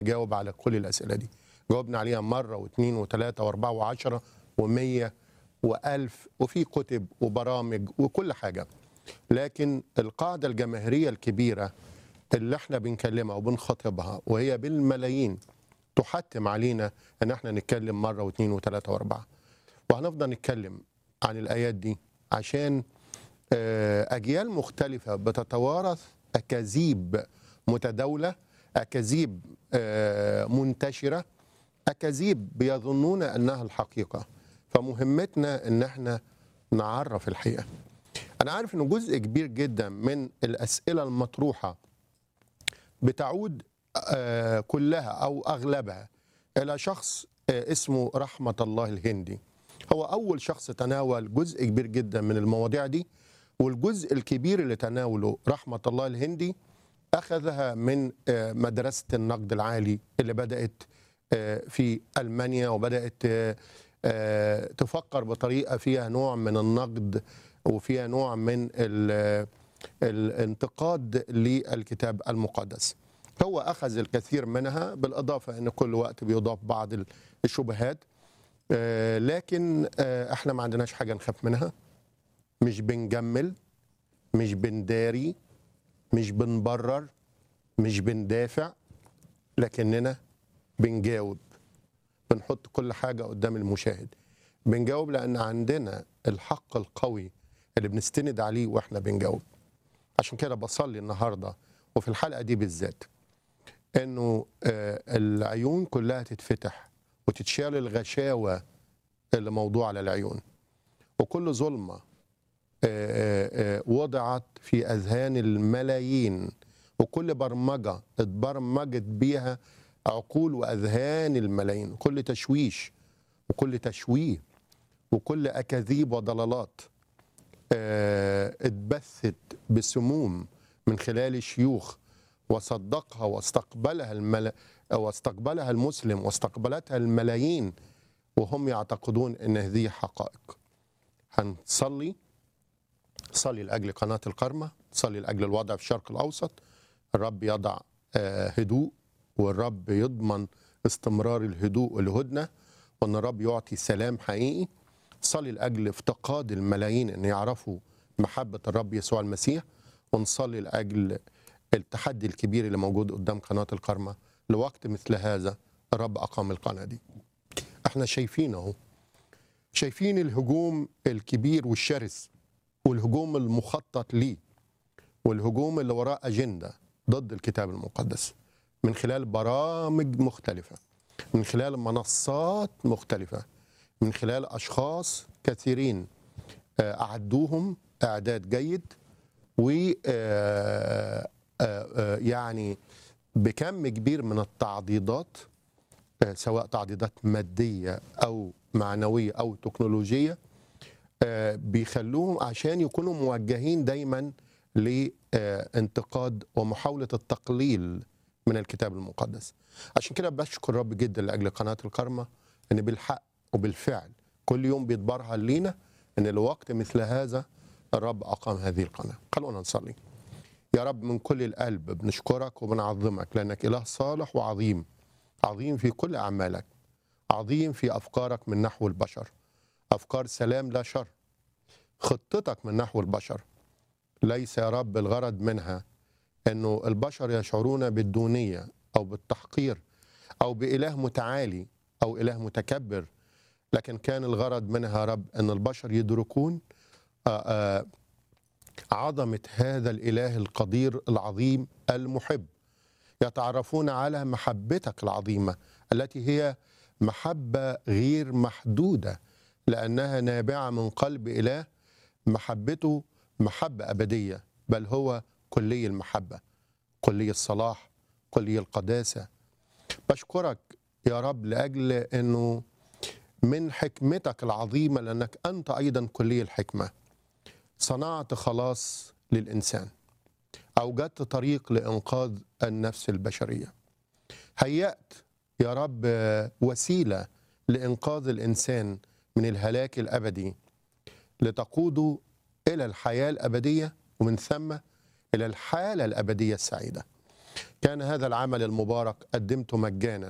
جاوب على كل الأسئلة دي. جاوبنا عليها مرة واثنين وثلاثة وأربعة وعشرة ومية وألف، وفي كتب وبرامج وكل حاجة. لكن القاعدة الجماهيرية الكبيرة اللي احنا بنكلمها وبنخاطبها وهي بالملايين تحتم علينا ان احنا نتكلم مرة واثنين وثلاثة وأربعة. وهنفضل نتكلم عن الآيات دي عشان أجيال مختلفة بتتوارث أكاذيب متداولة، أكاذيب منتشرة، أكاذيب بيظنون أنها الحقيقة. فمهمتنا أن احنا نعرف الحقيقة. أنا عارف أنه جزء كبير جدا من الأسئلة المطروحة بتعود كلها أو أغلبها إلى شخص اسمه رحمة الله الهندي. هو أول شخص تناول جزء كبير جدا من المواضيع دي، والجزء الكبير اللي تناوله رحمة الله الهندي أخذها من مدرسة النقد العالي اللي بدأت في ألمانيا، وبدأت تفكر بطريقة فيها نوع من النقد وفيها نوع من الانتقاد للكتاب المقدس. هو أخذ الكثير منها، بالإضافة أن كل وقت بيضاف بعض الشبهات، لكن احنا ما عندناش حاجة نخاف منها. مش بنجمل، مش بنداري، مش بنبرر، مش بندافع، لكننا بنجاوب. بنحط كل حاجة قدام المشاهد، بنجاوب لأن عندنا الحق القوي اللي بنستند عليه وإحنا بنجاوب. عشان كده بصلي النهاردة وفي الحلقة دي بالذات إنه العيون كلها تتفتح وتتشال الغشاوة اللي موضوع على العيون، وكل ظلمة وضعت في أذهان الملايين، وكل برمجة اتبرمجت بيها عقول وأذهان الملايين، كل تشويش وكل تشويه وكل أكاذيب وضلالات اتبثت بسموم من خلال الشيوخ، وصدقها واستقبلها المسلم واستقبلتها الملايين وهم يعتقدون أن هذه حقائق. هنصلي لأجل قناة الكرمة، صلي لأجل الوضع في الشرق الأوسط. الرب يضع هدوء، والرب يضمن استمرار الهدوء والهدنة، وأن الرب يعطي سلام حقيقي. صلي لأجل افتقاد الملايين أن يعرفوا محبة الرب يسوع المسيح، ونصلي لأجل التحدي الكبير اللي موجود قدام قناة الكرمة. لوقت مثل هذا الرب أقام القناة دي. احنا شايفين الهجوم الكبير والشرس، والهجوم المخطط ليه، والهجوم اللي وراه أجندة ضد الكتاب المقدس، من خلال برامج مختلفة، من خلال منصات مختلفة، من خلال أشخاص كثيرين أعدوهم إعداد جيد، و يعني بكم كبير من التعضيدات، سواء تعضيدات مادية أو معنوية أو تكنولوجية، بيخلوهم عشان يكونوا موجهين دايما لانتقاد ومحاولة التقليل من الكتاب المقدس. عشان كده بشكر الرب جدا لأجل قناة الكرمة، أن بالحق وبالفعل كل يوم بيتبرهن لينا أن الوقت مثل هذا الرب أقام هذه القناة. خلونا نصلي. يا رب من كل القلب بنشكرك وبنعظمك، لأنك إله صالح وعظيم، عظيم في كل أعمالك، عظيم في أفكارك من نحو البشر، أفكار سلام لا شر. خطتك من نحو البشر ليس يا رب الغرض منها أنه البشر يشعرون بالدونية أو بالتحقير أو بإله متعالي أو إله متكبر، لكن كان الغرض منها يا رب أن البشر يدركون عظمة هذا الإله القدير العظيم المحب، يتعرفون على محبتك العظيمة التي هي محبة غير محدودة، لأنها نابعة من قلب إله محبته محبة أبدية، بل هو كلي المحبة، كلي الصلاح، كلي القداسة. بشكرك يا رب لأجل أنه من حكمتك العظيمة، لأنك أنت أيضا كلي الحكمة، صنعت خلاص للإنسان، أوجدت طريق لإنقاذ النفس البشرية، هيأت يا رب وسيلة لإنقاذ الإنسان من الهلاك الأبدي، لتقوده إلى الحياة الأبدية، ومن ثم إلى الحالة الأبدية السعيدة. كان هذا العمل المبارك قدمته مجانا